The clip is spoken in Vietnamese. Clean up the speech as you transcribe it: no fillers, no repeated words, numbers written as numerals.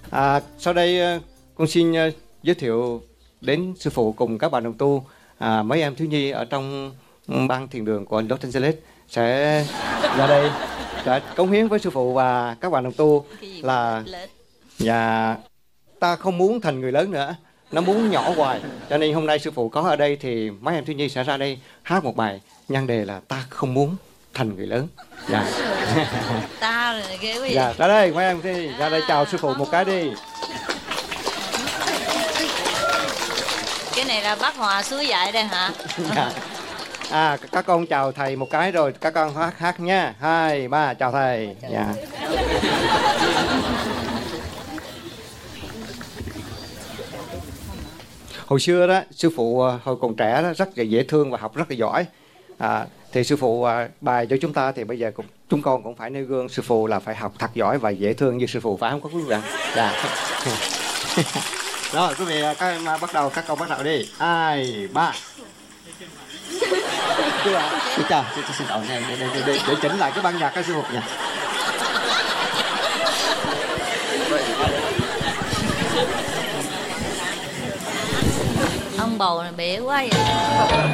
Sau đây con xin giới thiệu đến sư phụ cùng các bạn đồng tu, mấy em thiếu nhi ở trong ban thiền đường của Los Angeles sẽ ra đây sẽ cống hiến với sư phụ và các bạn đồng tu là và ta không muốn thành người lớn nữa, nó muốn nhỏ hoài, cho nên hôm nay sư phụ có ở đây thì mấy em thiếu nhi sẽ ra đây hát một bài nhan đề là ta không muốn thành người lớn. Dạ. Ta rồi ghê quá vậy. Dạ, ra đây mấy em đi, ra đây chào sư phụ một cái đi. Cái này là bác Hòa suối dạy đây hả? Dạ. Các con chào thầy một cái rồi các con hát nha. 2, 3 chào thầy. Dạ. Hồi xưa đó, sư phụ hồi còn trẻ đó, rất là dễ thương và học rất là giỏi. Thì sư phụ bài cho chúng ta thì bây giờ chúng con cũng phải nêu gương sư phụ là phải học thật giỏi và dễ thương như sư phụ, phải không các quý vị? Dạ. Rồi quý vị các em bắt đầu, các con bắt đầu đi. 2, 3. Xin lỗi này để chỉnh lại cái ban nhạc các sư phụ nha. Ông bầu này bể quá vậy.